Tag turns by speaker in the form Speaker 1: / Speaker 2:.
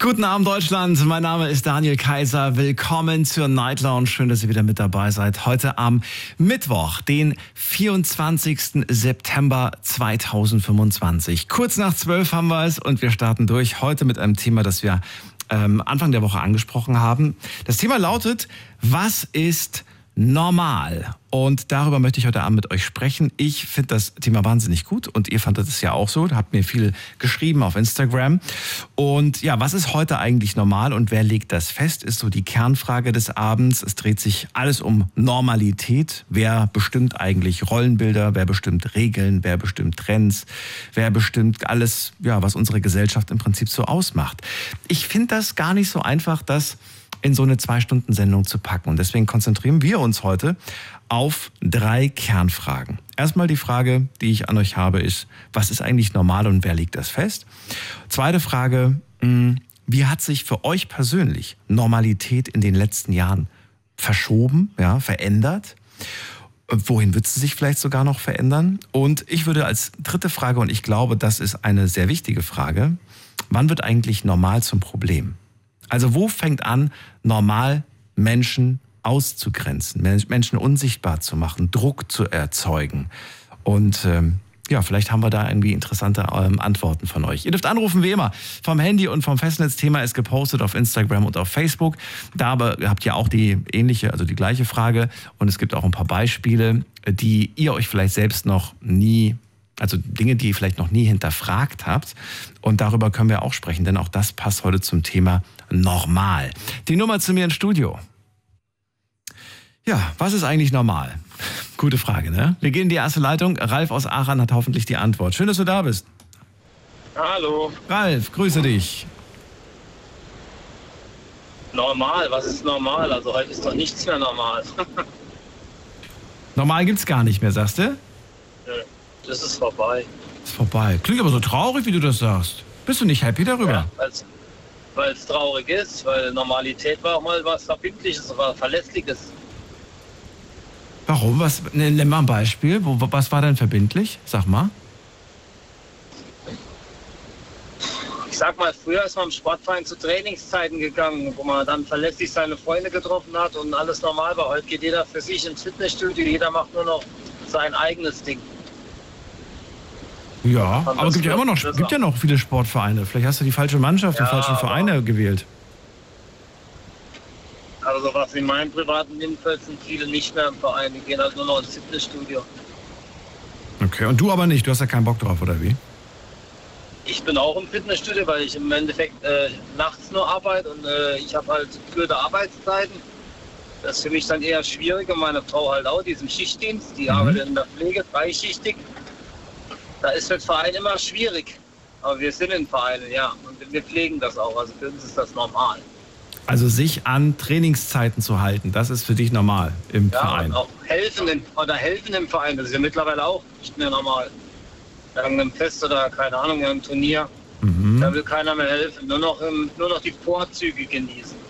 Speaker 1: Guten Abend Deutschland, mein Name ist Daniel Kaiser. Willkommen zur Night Lounge. Schön, dass ihr wieder mit dabei seid. Heute am Mittwoch, den 24. September 2025. Kurz nach 12 haben wir es und wir starten durch. Heute mit einem Thema, das wir Anfang der Woche angesprochen haben. Das Thema lautet, was ist normal? Und darüber möchte ich heute Abend mit euch sprechen. Ich finde das Thema wahnsinnig gut und ihr fandet es ja auch so. Habt mir viel geschrieben auf Instagram. Und ja, was ist heute eigentlich normal und wer legt das fest, ist so die Kernfrage des Abends. Es dreht sich alles um Normalität. Wer bestimmt eigentlich Rollenbilder? Wer bestimmt Regeln? Wer bestimmt Trends? Wer bestimmt alles, ja, was unsere Gesellschaft im Prinzip so ausmacht? Ich finde das gar nicht so einfach, das in so eine 2-Stunden-Sendung zu packen. Und deswegen konzentrieren wir uns heute auf 3 Kernfragen. Erstmal die Frage, die ich an euch habe, ist, was ist eigentlich normal und wer legt das fest? Zweite Frage, wie hat sich für euch persönlich Normalität in den letzten Jahren verschoben, ja, verändert? Wohin wird sie sich vielleicht sogar noch verändern? Und ich würde als dritte Frage, und ich glaube, das ist eine sehr wichtige Frage, wann wird eigentlich normal zum Problem? Also wo fängt an, normal Menschen auszugrenzen, Menschen unsichtbar zu machen, Druck zu erzeugen? Und ja, vielleicht haben wir da irgendwie interessante Antworten von euch. Ihr dürft anrufen, wie immer, vom Handy und vom Festnetz. Thema ist gepostet auf Instagram und auf Facebook. Da aber habt ihr auch die ähnliche, also die gleiche Frage. Und es gibt auch ein paar Beispiele, die ihr euch vielleicht selbst noch nie, also Dinge, die ihr vielleicht noch nie hinterfragt habt. Und darüber können wir auch sprechen, denn auch das passt heute zum Thema normal. Die Nummer zu mir ins Studio. Ja, was ist eigentlich normal? Gute Frage, ne? Wir gehen in die erste Leitung. Ralf aus Aachen hat hoffentlich die Antwort. Schön, dass du da bist.
Speaker 2: Hallo.
Speaker 1: Ralf, grüße dich.
Speaker 2: Normal, was ist normal? Also heute ist doch nichts mehr normal.
Speaker 1: Normal gibt's gar nicht mehr, sagst du?
Speaker 2: Das ist vorbei.
Speaker 1: Ist vorbei. Klingt aber so traurig, wie du das sagst. Bist du nicht happy darüber?
Speaker 2: Ja, weil es traurig ist, weil Normalität war auch mal was Verbindliches, was Verlässliches.
Speaker 1: Warum? Nenn mal ein Beispiel. Was war denn verbindlich? Sag mal.
Speaker 2: Ich sag mal, früher ist man im Sportverein zu Trainingszeiten gegangen, wo man dann verlässlich seine Freunde getroffen hat und alles normal war. Heute geht jeder für sich ins Fitnessstudio, jeder macht nur noch sein eigenes Ding.
Speaker 1: Ja, aber es gibt ja noch viele Sportvereine. Vielleicht hast du die falsche Mannschaft, die falschen Vereine gewählt.
Speaker 2: Also was in meinem privaten Umfeld sind viele nicht mehr im Verein, die gehen halt nur noch ins Fitnessstudio.
Speaker 1: Okay, und du aber nicht, du hast ja keinen Bock drauf, oder wie?
Speaker 2: Ich bin auch im Fitnessstudio, weil ich im Endeffekt nachts nur arbeite und ich habe halt blöde Arbeitszeiten. Das ist für mich dann eher schwierig und meine Frau halt auch, die ist im Schichtdienst, die arbeitet in der Pflege, dreischichtig. Da ist für den Verein immer schwierig, aber wir sind in Vereinen, ja, und wir pflegen das auch, also für uns ist das normal.
Speaker 1: Also sich an Trainingszeiten zu halten, das ist für dich normal im Verein?
Speaker 2: Ja, und auch helfen im Verein, das ist ja mittlerweile auch nicht mehr normal. Bei einem Fest oder, keine Ahnung, einem Turnier, da will keiner mehr helfen, nur noch die Vorzüge genießen.